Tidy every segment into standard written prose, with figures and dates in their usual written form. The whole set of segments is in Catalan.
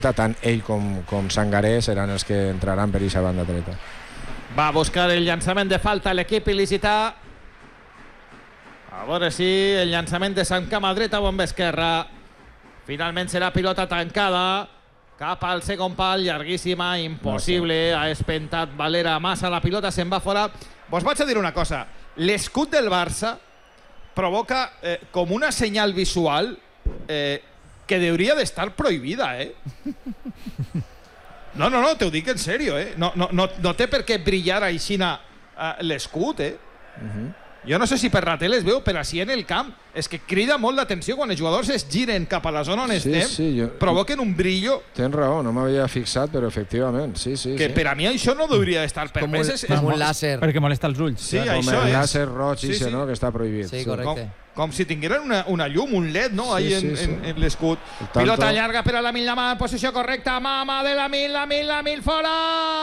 tant ell com Sangaré seran els que entraran per aquesta banda dreta. Va a buscar el llançament de falta l'equip il·lícita. A veure si el llançament de Sant Cama dreta o amb esquerra. Finalment serà pilota tancada cap al segon pal, llarguíssima, impossible. Ha espentat Valera massa, la pilota se'n va fora. Vos vaig a dir una cosa, l'escut del Barça provoca com una senyal visual que hauria d'estar prohibida, No, te ho dic en sèrio, no té per què brillar aixina l'escut, Jo no sé si per la tele es veu, però així en el camp és que crida molt l'atenció quan els jugadors es giren cap a la zona on estem, provoquen un brillo. Tens raó, no m'havia fixat, però efectivament, sí. Que per a mi això no hauria d'estar permès. És com un làser. Perquè molesta els ulls. Sí, això és. Com el làser roig, no?, que està prohibit. Sí, correcte. Com si tingueren una llum, un LED, no?, ahí en l'escut. Pilota llarga per a Lamine Yamal, posició correcta, mama de Lamine, fora!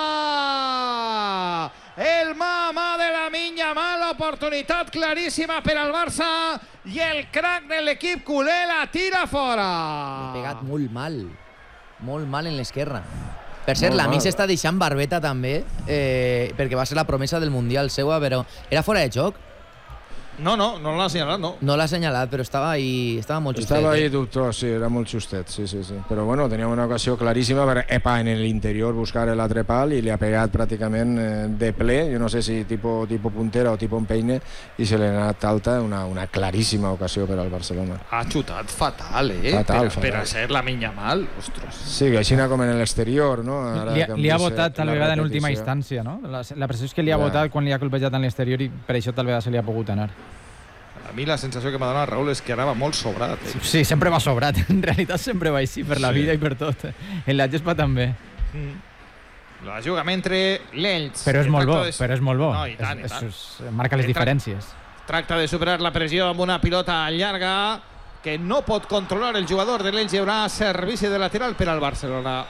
El mama de Lamine Yamal, oportunitat claríssima per al Barça i el crack de l'equip culer la tira fora. Ha pegat molt mal en l'esquerra. Per cert, Lamine s'està deixant barbeta també, perquè va ser la promesa del Mundial seua, però era fora de joc. No l'ha assenyalat, no. No l'ha assenyalat, però estava molt justet. Estava ahí dubtós, sí, era molt justet, sí. Però bueno, tenia una ocasió claríssima per en l'interior buscar l'altre pal i li ha pegat pràcticament de ple, jo no sé si tipo puntera o tipo empeine, i se li ha anat alta, una claríssima ocasió per al Barcelona. Ha xutat fatal, Fatal. Per a ser Lamine Yamal, ostres. Sí, així com en l'exterior, no? Li ha votat tal vegada en última instància, no? La pressió és que li ha votat quan li ha colpejat en l'exterior i per això tal vegada se li ha pogut anar. A mi la sensació que m'ha donat Raúl és que anava molt sobrat. Sí, sempre va sobrat. En realitat sempre va així, per la vida i per tot. En la gespa també. La juga mentre l'Elx. Però és molt bo. No, i tant. Marca les diferències. Tracta de superar la pressió amb una pilota llarga que no pot controlar el jugador de l'Elx. Hi haurà servici de lateral per al Barcelona.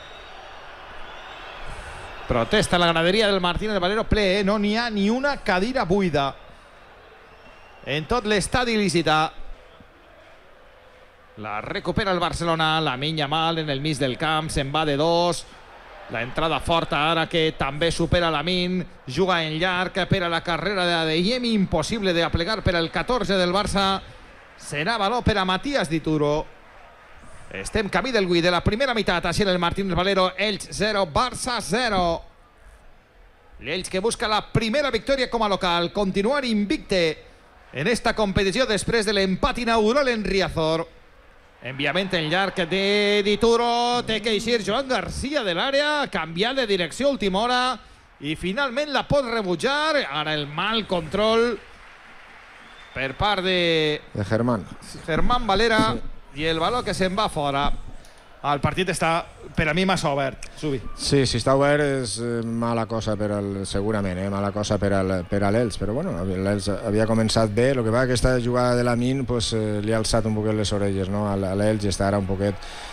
Protesta la graderia del Martínez Valero ple, no n'hi ha ni una cadira buida en tot l'estadi il·lícita. La recupera el Barcelona, Lamine Yamal en el mig del camp, se'n va de dos. La entrada forta ara que també supera Lamine, juga en llarg per a la carrera de Adeyemi, impossible de aplegar per al 14 del Barça. Serà valor per a Matías Dituro. Estem camí del 8 de la primera meitat, així en el Martínez Valero, Elx 0, Barça 0. L'Elx que busca la primera victòria com a local, continuar invicte en esta competició després de l'empat inaugural en Riazor. Enviament en llarg de Dituro, té que eixir Joan García de l'àrea, canviar de direcció a última hora i finalment la pot rebutjar. Ara el mal control per part de Germán Valera i el valor que se'n va fora. El partit està, per a mi, massa obert. Subi. Sí, si està obert és mala cosa segurament, mala cosa per a l'Elx, però bueno, l'Elx havia començat bé, el que va aquesta jugada de Lamine li ha alçat un poquet les orelles, no? A l'Elx està ara un poquet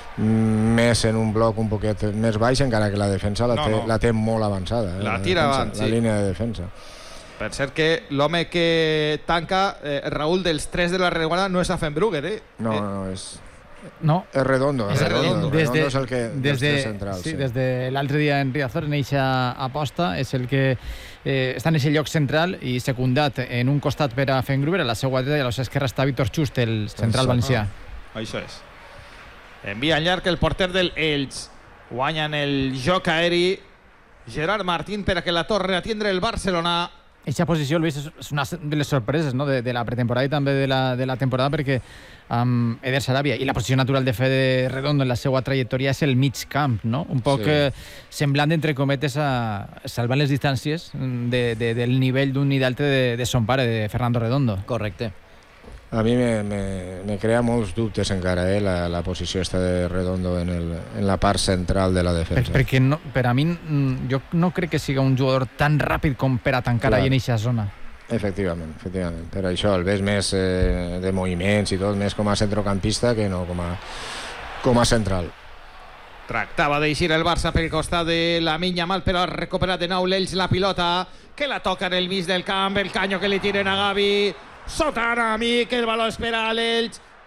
més en un bloc un poquet més baix, encara que la defensa la té molt avançada. La tira avant, sí. La línia de defensa. Per cert que l'home que tanca, Raúl, dels 3 de la reguarda no és Affenbrugger, No, és... No. És Redondo. Redondo és el que dels 3 centrals. Sí, des de l'altre dia en Riazor, en eixa aposta, és el que està en aquest lloc central i secundat en un costat per a Affenbrugger, a la seva dreta i a la seva esquerra està Víctor Just, el central valencià. Això és. Envia en llarg el porter del Elx. Guanya en el joc aeri Gerard Martín per a que la torre a tindre el Barcelona. Eixa posició, Luis, és una de les sorpreses, no? De la pretemporada i també de la temporada, perquè Eder Sarabia i la posició natural de Fede Redondo en la seva trajectòria és el mig camp, no? Un poc semblant, entre cometes, a salvar les distàncies del nivell d'un i d'altre de son pare, de Fernando Redondo. Correcte. A mi me crea molts dubtes encara, la posició esta de Redondo en la part central de la defensa. Perquè per a mi jo no crec que sigui un jugador tan ràpid com per a tancar ahí en aquesta zona. Efectivament. Per això el ves més de moviments i tot, més com a centrocampista que no com a central. Tractava d'eixir el Barça pel costat de Lamine Yamal, però ha recuperat de nou l'Elx la pilota, que la toca en el mig del camp, el canyo que li tiren a Gavi. Sota Arami, que el valor espera a l'Elx.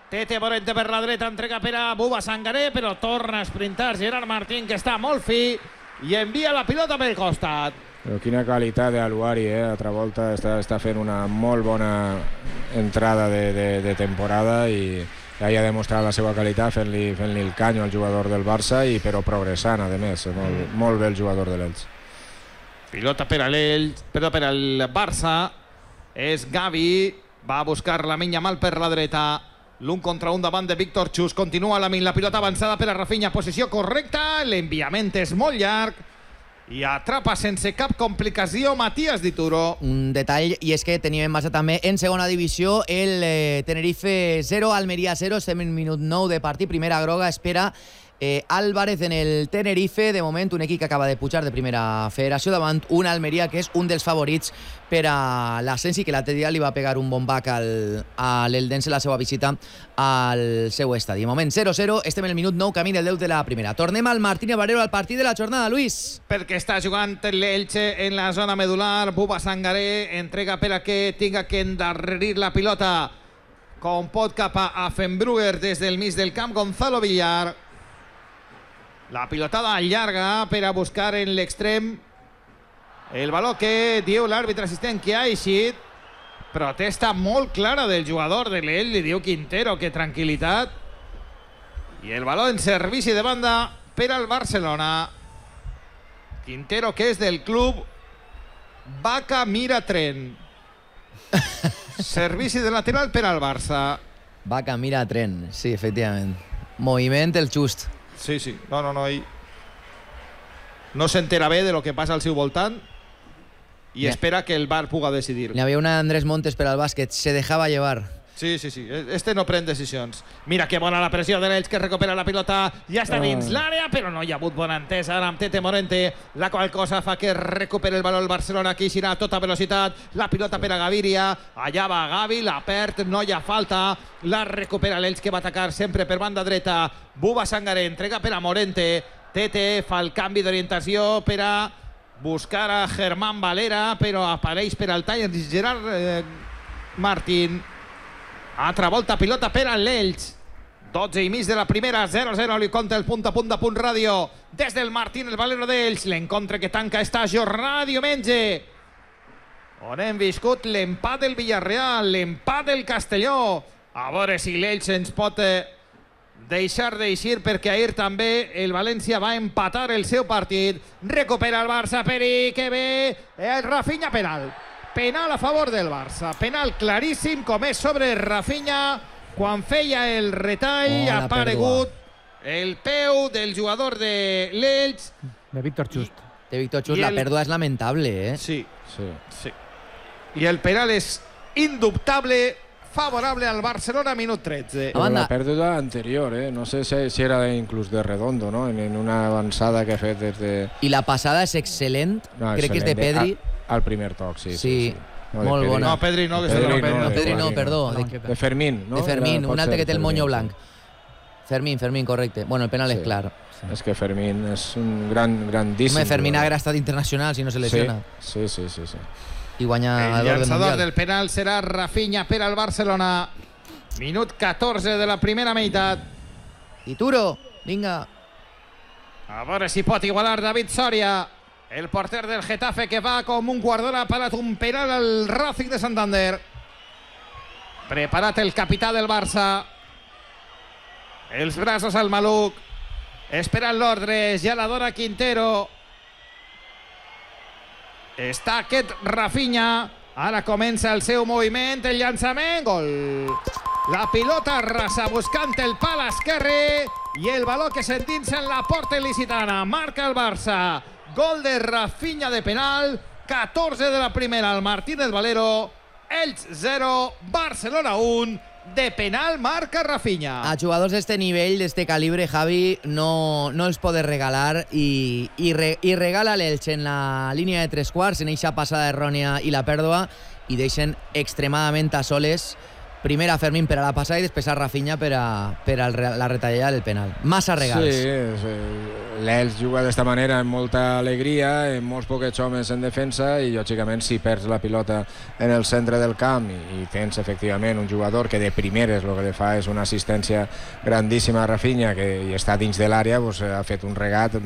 Tete Morente per la dreta, entrega per a Buba Sangaré, però torna a sprintar Gerard Martín, que està molt fi, i envia la pilota pel costat. Però quina qualitat d'Aluari, altra volta està fent una molt bona entrada de temporada i ja ha demostrat la seva qualitat fent-li el canyo al jugador del Barça, però progressant, a més, molt bé el jugador de l'Elx. Pilota per al Barça, és Gavi, va a buscar Lamine Yamal per la dreta, l'1 contra 1 davant de Víctor Chus, continua Lamine, la pilota avançada per a Rafinha, posició correcta, l'enviament és molt llarg i atrapa sense cap complicació Matías Dituro. Un detall, i és que teníem massa també en segona divisió el Tenerife 0, Almeria 0, estem en minut 9 de partit, primera groga, espera Álvarez en el Tenerife, de moment un equip que acaba de pujar de primera federació davant un Almeria que és un dels favorits per a l'ascens i que l'altre dia li va pegar un bon bac a l'Eldense la seva visita al seu estadi. De moment 0-0, estem en el minut 9, camí del 10 de la primera. Tornem al Martínez Valero al partit de la jornada, Luis. Perquè està jugant l'Elche en la zona medular, Buba Sangaré entrega per a que tinga que endarrerir la pilota com pot cap a Affenbrugger des del mig del camp, Gonzalo Villar. La pilotada llarga per a buscar en l'extrem el valor que diu l'àrbitre assistent que ha eixit. Protesta molt clara del jugador de l'Elx, li diu Quintero que tranquil·litat. I el valor en servici de banda per al Barcelona. Quintero, que és del club Vaca Mira Tren. Servici de lateral per al Barça. Vaca Mira Tren, sí, efectivament. Moviment el just. Sí, sí. No. No s'entera bé de lo que passa al seu voltant i espera que el VAR puga decidir. N'hi havia una Andrés Montes per al bàsquet, se dejava llevar. Sí. Este no pren decisions. Mira que bona la pressió de l'Elx, que recupera la pilota. Ja està dins l'àrea, però no hi ha hagut bona entesa ara amb Tete Morente, la qual cosa fa que recuperi el valor el Barcelona, que eixirà a tota velocitat. La pilota per a Gaviria. Allà va Gavi, la perd, no hi ha falta. La recupera l'Elx, que va atacar sempre per banda dreta. Buba Sangaré, entrega per a Morente. Tete fa el canvi d'orientació per a buscar a Germán Valera, però apareix per al tall Gerard Martín. Altra volta, pilota per a l'Elx. 12 i mig de la primera, 0-0, li compta el punt a punt de Punt Ràdio. Des del Martín, el Valero d'Elx, l'encontre que tanca esta jornada diumenge, on hem viscut l'empat del Villarreal, l'empat del Castelló. A veure si l'Elx ens pot deixar d'eixir, perquè ahir també el València va empatar el seu partit. Recupera el Barça, Peri, que bé, el Rafinha, penal a favor del Barça, penal claríssim, com és sobre Rafinha, quan feia el retall. Ha aparegut el peu del jugador de l'Elx, de Víctor Chus. La pèrdua és lamentable, Sí. I el penal és indubtable, favorable al Barcelona, minut 13. Però la pèrdua anterior, no sé si era inclús de Redondo, no? En una avançada que ha fet des de... I la passada és excel·lent, crec que és de Pedri. Al primer toc, sí. Molt bona. No, Pedri no, que se la pena. Pedri no, perdó. De Fermín, no? De Fermín, un altre que té el moño blanc. Fermín, correcte. Bueno, el penal és clar. És que Fermín és un grandíssim... Fermín haguera estat internacional si no se lesiona. Sí. I guanya el llançador del penal serà Rafinha per al Barcelona. Minut 14 de la primera meitat. Dituro, vinga. A veure si pot igualar David Soria, el porter del Getafe, que va com un guardó, ha parat un penal al Racing de Santander. Preparat el capità del Barça, els braços al maluc, esperant l'ordre, ja la dona Quintero. Està aquest Rafinha, ara comença el seu moviment, el llançament, gol. La pilota rasa buscant el pal esquerre i el valor que s'endinsa en la porta il·licitana. Marca el Barça. Gol de Rafinha de penal, 14 de la primera al Martínez Valero, Elx 0, Barcelona 1, de penal marca Rafinha. A jugadors d'este nivell, d'este calibre, Javi, no els podes regalar i regala l'Elx en la línia de tres quarts, en eixa passada errònia i la pèrdua, i deixen extremadament a soles Primer a Fermín per a la passada i després a Rafinha per a la retallada del penal. Massa regals. Sí, l'Elx juga d'esta manera amb molta alegria, amb molts poquets homes en defensa, i lògicament si perds la pilota en el centre del camp i tens efectivament un jugador que de primeres el que li fa és una assistència grandíssima a Rafinha, que està dins de l'àrea, doncs ha fet un regat